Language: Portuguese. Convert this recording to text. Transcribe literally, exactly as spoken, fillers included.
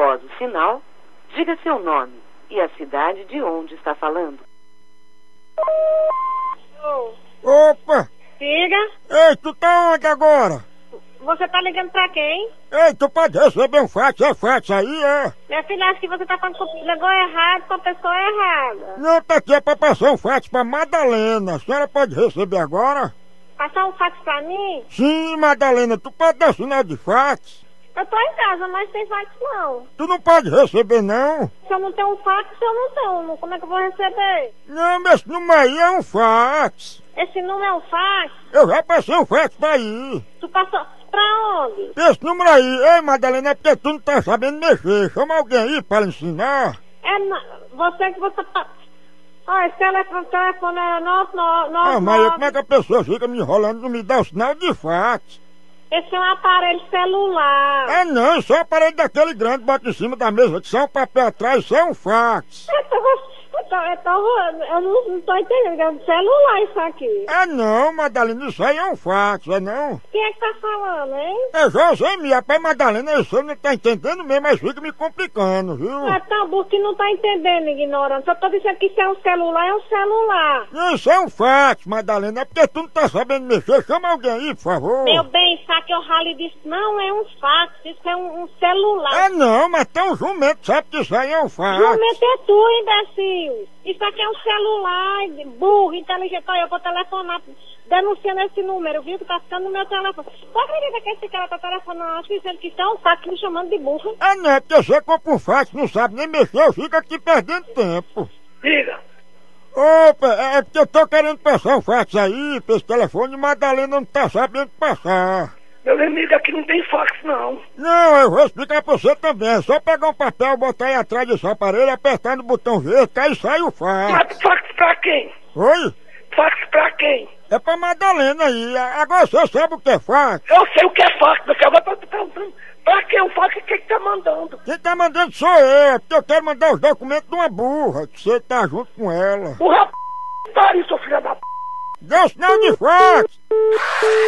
Após o sinal, diga seu nome e a cidade de onde está falando. Oh. Opa! Diga. Ei, tu tá onde agora? Você tá ligando pra quem? Ei, tu pode receber um fax, é fax aí, é? Minha filha, acho que você tá falando com ligou errado com a pessoa errada. Não, tá aqui é pra passar um fax pra Madalena. A senhora pode receber agora? Passar um fax pra mim? Sim, Madalena, tu pode dar sinal de fax? Eu tô em casa, mas tem fax não. Tu não pode receber, não? Se eu não tenho um fax, eu não tenho. Como é que eu vou receber? Não, mas esse número aí é um fax. Esse número é um fax? Eu já passei um fax pra aí. Tu passou pra onde? Esse número aí, ei Madalena, é porque tu não tá sabendo mexer. Chama alguém aí para ensinar. É, na- você que você tá... Ó, esse telefone, telefone é nosso, nosso, Ah, mas como é que a pessoa fica me enrolando e não me dá o sinal de fax? Esse é um aparelho celular. Ah não, isso é um aparelho daquele grande, bota em cima da mesa, que isso é um papel atrás, isso é um fax. Eu tô, eu tô, eu tô, eu não, não tô entendendo, é um celular isso aqui. Ah não, Madalena, isso aí é um fax, é não? Quem é que tá falando, hein? É Josemir, rapaz, Madalena, isso não tá entendendo mesmo, mas fica me complicando, viu? É tão burro que não tá entendendo, ignorante. Só tô dizendo que isso é um celular, é um celular. Não, isso é um fax, Madalena, é porque tu não tá sabendo mexer, chama alguém aí, por favor. Meu bem, isso aqui eu ralo e disse, não é um fax, isso é um, um celular. Ah não, mas tem um jumento, sabe que isso aí é um fax. Jumento é tu, imbecil. Isso aqui é um celular, burro, inteligente. Olha, eu vou telefonar denunciando esse número, viu? Que tá ficando no meu telefone. Tu acredita que esse cara tá telefonando dizendo que isso é um fax, me chamando de burro? Ah não, é porque você compra um fax, não sabe nem mexer, fica aqui perdendo tempo. Diga. Opa, é porque eu tô querendo passar um fax aí, pra esse telefone, e Madalena não tá sabendo passar. Meu amigo, aqui não tem fax, não. Não, eu vou explicar pra você também, é só pegar um papel, botar aí atrás desse aparelho, apertar no botão verde, que aí sai o fax. Mas fax pra quem? Oi? Fax pra quem? É pra Madalena aí, agora você sabe o que é fax? Eu sei o que é fax, meu cara. Agora eu tô perguntando pra quem o fax, quem que tá mandando? Quem tá mandando sou eu, é porque eu quero mandar os documentos de uma burra, que você tá junto com ela. O rap... Pare, seu filho da p... Deu sinal de fax!